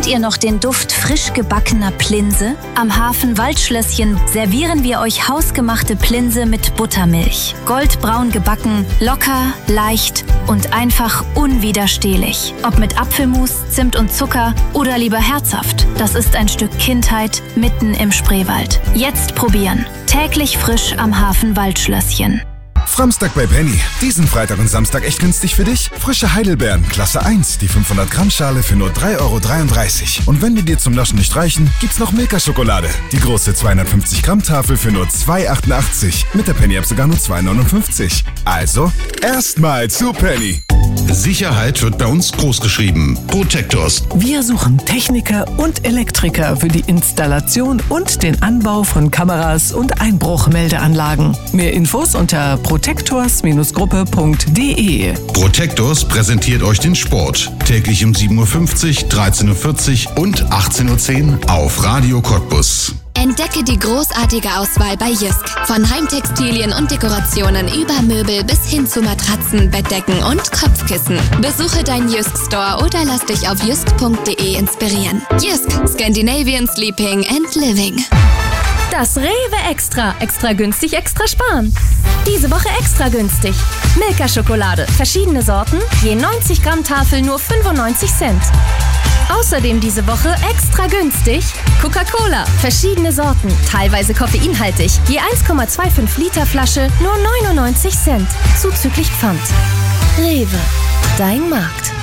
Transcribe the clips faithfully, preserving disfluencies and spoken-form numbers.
Kennt ihr noch den Duft frisch gebackener Plinse? Am Hafen Waldschlösschen servieren wir euch hausgemachte Plinse mit Buttermilch. Goldbraun gebacken, locker, leicht und einfach unwiderstehlich. Ob mit Apfelmus, Zimt und Zucker oder lieber herzhaft. Das ist ein Stück Kindheit mitten im Spreewald. Jetzt probieren. Täglich frisch am Hafen Waldschlösschen. Framstag bei Penny. Diesen Freitag und Samstag echt günstig für dich? Frische Heidelbeeren, Klasse eins, die fünfhundert Gramm Schale für nur drei Euro dreiunddreißig. Und wenn die dir zum Naschen nicht reichen, gibt's noch Milka-Schokolade. Die große zweihundertfünfzig Gramm Tafel für nur zwei Euro achtundachtzig. Mit der Penny-App sogar nur zwei Euro neunundfünfzig. Also, erstmal zu Penny. Sicherheit wird bei uns großgeschrieben. Protectors. Wir suchen Techniker und Elektriker für die Installation und den Anbau von Kameras und Einbruchmeldeanlagen. Mehr Infos unter protectors Gruppe punkt de. Protectors präsentiert euch den Sport. Täglich um sieben Uhr fünfzig, dreizehn Uhr vierzig und achtzehn Uhr zehn auf Radio Cottbus. Entdecke die großartige Auswahl bei Jysk. Von Heimtextilien und Dekorationen über Möbel bis hin zu Matratzen, Bettdecken und Kopfkissen. Besuche deinen Jysk Store oder lass dich auf jysk punkt de inspirieren. Jysk, Scandinavian Sleeping and Living. Das Rewe Extra. Extra günstig, extra sparen. Diese Woche extra günstig. Milka-Schokolade. Verschiedene Sorten. Je neunzig Gramm Tafel nur fünfundneunzig Cent. Außerdem diese Woche extra günstig Coca-Cola. Verschiedene Sorten. Teilweise koffeinhaltig. Je eins Komma fünfundzwanzig Liter Flasche nur neunundneunzig Cent. Zuzüglich Pfand. Rewe. Dein Markt.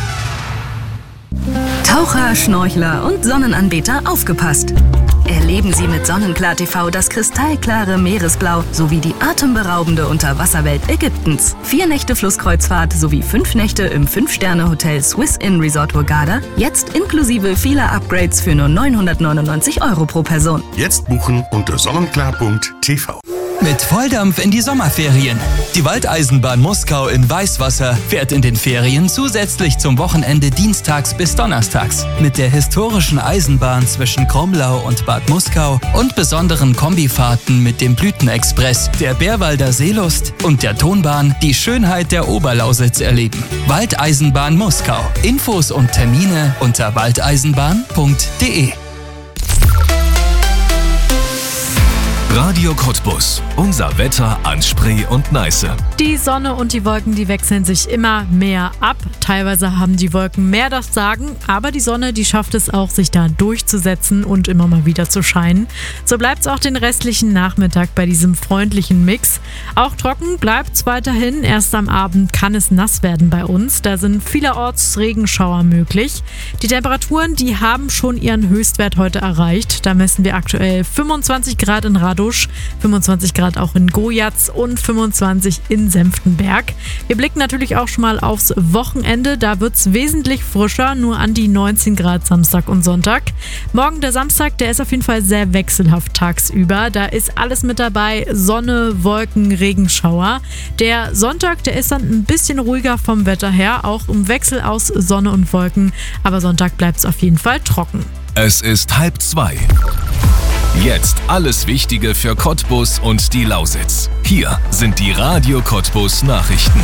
Taucher, Schnorchler und Sonnenanbeter aufgepasst! Erleben Sie mit Sonnenklar T V das kristallklare Meeresblau sowie die atemberaubende Unterwasserwelt Ägyptens. Vier Nächte Flusskreuzfahrt sowie fünf Nächte im fünf-Sterne-Hotel Swiss Inn Resort Hurghada. Jetzt inklusive vieler Upgrades für nur neunhundertneunundneunzig Euro pro Person. Jetzt buchen unter sonnenklar punkt t v. Mit Volldampf in die Sommerferien. Die Waldeisenbahn Muskau in Weißwasser fährt in den Ferien zusätzlich zum Wochenende dienstags bis donnerstags. Mit der historischen Eisenbahn zwischen Kromlau und Bad Muskau und besonderen Kombifahrten mit dem Blütenexpress, der Bärwalder Seelust und der Tonbahn die Schönheit der Oberlausitz erleben. Waldeisenbahn Muskau. Infos und Termine unter waldeisenbahn punkt de. Radio Cottbus. Unser Wetter an Spree und Neiße. Die Sonne und die Wolken, die wechseln sich immer mehr ab. Teilweise haben die Wolken mehr das Sagen, aber die Sonne, die schafft es auch, sich da durchzusetzen und immer mal wieder zu scheinen. So bleibt es auch den restlichen Nachmittag bei diesem freundlichen Mix. Auch trocken bleibt es weiterhin. Erst am Abend kann es nass werden bei uns. Da sind vielerorts Regenschauer möglich. Die Temperaturen, die haben schon ihren Höchstwert heute erreicht. Da messen wir aktuell fünfundzwanzig Grad in Radosch, fünfundzwanzig Grad auch in Gojatz und fünfundzwanzig in Senftenberg. Wir blicken natürlich auch schon mal aufs Wochenende. Da wird es wesentlich frischer, nur an die neunzehn Grad Samstag und Sonntag. Morgen der Samstag, der ist auf jeden Fall sehr wechselhaft tagsüber. Da ist alles mit dabei, Sonne, Wolken, Regenschauer. Der Sonntag, der ist dann ein bisschen ruhiger vom Wetter her, auch im Wechsel aus Sonne und Wolken. Aber Sonntag bleibt es auf jeden Fall trocken. Es ist halb zwei. Jetzt alles Wichtige für Cottbus und die Lausitz. Hier sind die Radio Cottbus Nachrichten.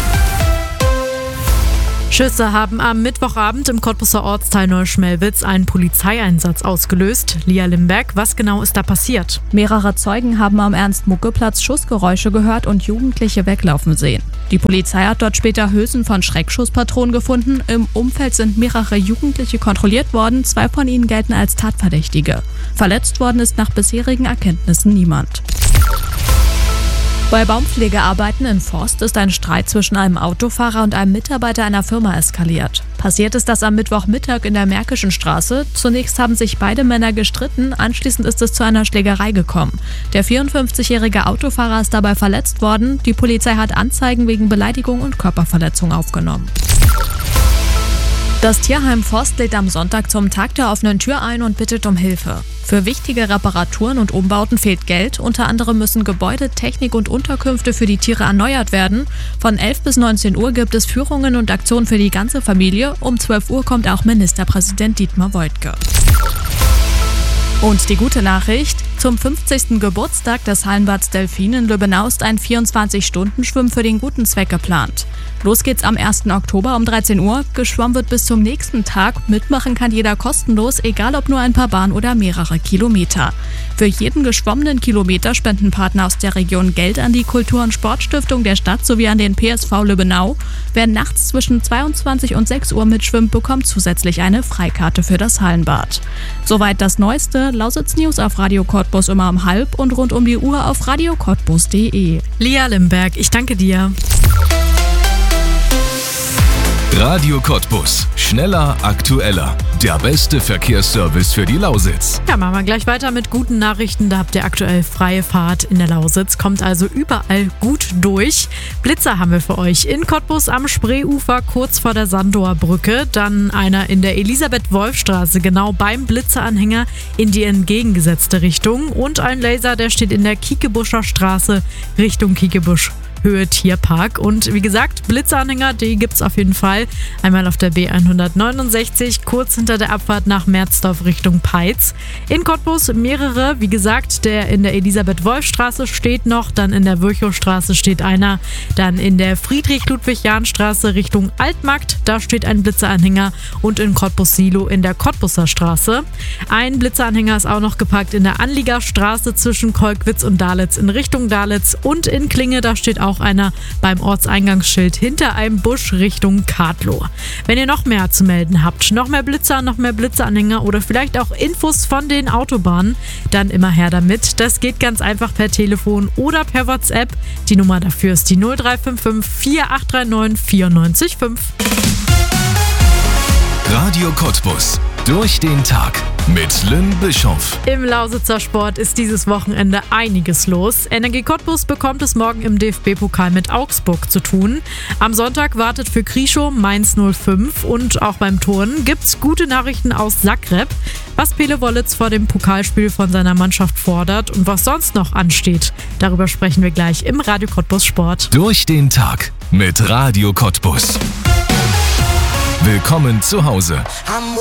Schüsse haben am Mittwochabend im Cottbuser Ortsteil Neuschmelwitz einen Polizeieinsatz ausgelöst. Lia Limberg, was genau ist da passiert? Mehrere Zeugen haben am Ernst-Mucke-Platz Schussgeräusche gehört und Jugendliche weglaufen sehen. Die Polizei hat dort später Hülsen von Schreckschusspatronen gefunden. Im Umfeld sind mehrere Jugendliche kontrolliert worden. Zwei von ihnen gelten als Tatverdächtige. Verletzt worden ist nach bisherigen Erkenntnissen niemand. Bei Baumpflegearbeiten in Forst ist ein Streit zwischen einem Autofahrer und einem Mitarbeiter einer Firma eskaliert. Passiert ist das am Mittwochmittag in der Märkischen Straße. Zunächst haben sich beide Männer gestritten, anschließend ist es zu einer Schlägerei gekommen. Der vierundfünfzigjährige Autofahrer ist dabei verletzt worden. Die Polizei hat Anzeigen wegen Beleidigung und Körperverletzung aufgenommen. Das Tierheim Forst lädt am Sonntag zum Tag der offenen Tür ein und bittet um Hilfe. Für wichtige Reparaturen und Umbauten fehlt Geld. Unter anderem müssen Gebäude, Technik und Unterkünfte für die Tiere erneuert werden. Von elf bis neunzehn Uhr gibt es Führungen und Aktionen für die ganze Familie. Um zwölf Uhr kommt auch Ministerpräsident Dietmar Woidke. Und die gute Nachricht: Zum fünfzigsten Geburtstag des Hallenbads Delfin in Lübbenau ist ein vierundzwanzig-Stunden-Schwimmen für den guten Zweck geplant. Los geht's am ersten Oktober um dreizehn Uhr. Geschwommen wird bis zum nächsten Tag. Mitmachen kann jeder kostenlos, egal ob nur ein paar Bahnen oder mehrere Kilometer. Für jeden geschwommenen Kilometer spenden Partner aus der Region Geld an die Kultur- und Sportstiftung der Stadt sowie an den P S V Lübbenau. Wer nachts zwischen zweiundzwanzig und sechs Uhr mitschwimmt, bekommt zusätzlich eine Freikarte für das Hallenbad. Soweit das Neueste. Lausitz-News auf Radio Cottbus immer um halb und rund um die Uhr auf radio cottbus punkt de. Lia Limberg, ich danke dir. Radio Cottbus. Schneller, aktueller. Der beste Verkehrsservice für die Lausitz. Ja, machen wir gleich weiter mit guten Nachrichten. Da habt ihr aktuell freie Fahrt in der Lausitz. Kommt also überall gut durch. Blitzer haben wir für euch. In Cottbus am Spreeufer kurz vor der Sandower Brücke. Dann einer in der Elisabeth-Wolf-Straße, genau beim Blitzeranhänger in die entgegengesetzte Richtung. Und ein Laser, der steht in der Kiekebuscher Straße Richtung Kiekebusch. Höhe Tierpark. Und wie gesagt, Blitzeranhänger, die gibt's auf jeden Fall. Einmal auf der B hundertneunundsechzig, kurz hinter der Abfahrt nach Merzdorf Richtung Peitz. In Cottbus mehrere, wie gesagt, der in der Elisabeth-Wolf-Straße steht noch, dann in der Virchow-Straße steht einer, dann in der Friedrich-Ludwig-Jahn-Straße Richtung Altmarkt, da steht ein Blitzeranhänger und in Cottbus-Silo in der Cottbuser Straße. Ein Blitzeranhänger ist auch noch geparkt in der Anliegerstraße zwischen Kolkwitz und Dalitz in Richtung Dalitz und in Klinge, da steht auch einer beim Ortseingangsschild hinter einem Busch Richtung Kadlow. Wenn ihr noch mehr zu melden habt, noch mehr Blitzer, noch mehr Blitzeranhänger oder vielleicht auch Infos von den Autobahnen, dann immer her damit. Das geht ganz einfach per Telefon oder per WhatsApp. Die Nummer dafür ist die null drei fünf fünf, vier acht drei neun, vier neun fünf. Radio Cottbus. Durch den Tag mit Lynn Bischoff. Im Lausitzer Sport ist dieses Wochenende einiges los. Energie Cottbus bekommt es morgen im D F B-Pokal mit Augsburg zu tun. Am Sonntag wartet für Krischow Mainz null fünf und auch beim Turnen gibt's gute Nachrichten aus Zagreb. Was Pele Wollitz vor dem Pokalspiel von seiner Mannschaft fordert und was sonst noch ansteht, darüber sprechen wir gleich im Radio Cottbus Sport. Durch den Tag mit Radio Cottbus. Willkommen zu Hause.